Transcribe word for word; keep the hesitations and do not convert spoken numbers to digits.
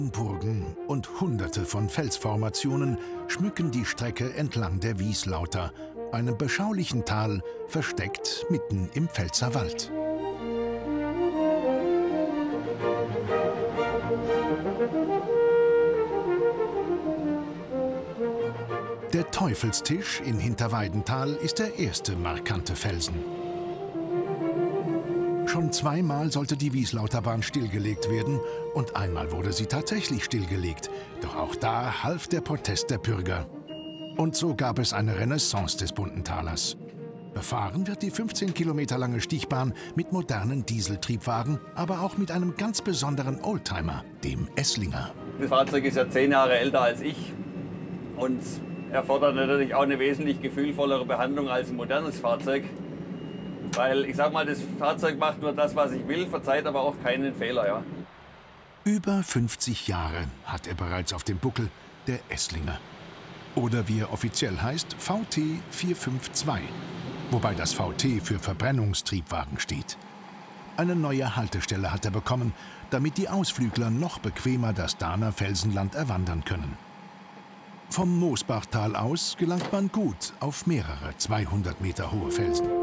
Burgen und Hunderte von Felsformationen schmücken die Strecke entlang der Wieslauter, einem beschaulichen Tal, versteckt mitten im Pfälzerwald. Der Teufelstisch in Hinterweidenthal ist der erste markante Felsen. Schon zweimal sollte die Wieslauterbahn stillgelegt werden und einmal wurde sie tatsächlich stillgelegt. Doch auch da half der Protest der Bürger. Und so gab es eine Renaissance des Buntentalers. Befahren wird die fünfzehn Kilometer lange Stichbahn mit modernen Dieseltriebwagen, aber auch mit einem ganz besonderen Oldtimer, dem Esslinger. Das Fahrzeug ist ja zehn Jahre älter als ich und erfordert natürlich auch eine wesentlich gefühlvollere Behandlung als ein modernes Fahrzeug. Weil, ich sag mal, das Fahrzeug macht nur das, was ich will, verzeiht aber auch keinen Fehler, ja. Über fünfzig Jahre hat er bereits auf dem Buckel, der Esslinger. Oder wie er offiziell heißt, V T vier fünf zwei. Wobei das V T für Verbrennungstriebwagen steht. Eine neue Haltestelle hat er bekommen, damit die Ausflügler noch bequemer das Dahner Felsenland erwandern können. Vom Moosbachtal aus gelangt man gut auf mehrere zweihundert Meter hohe Felsen.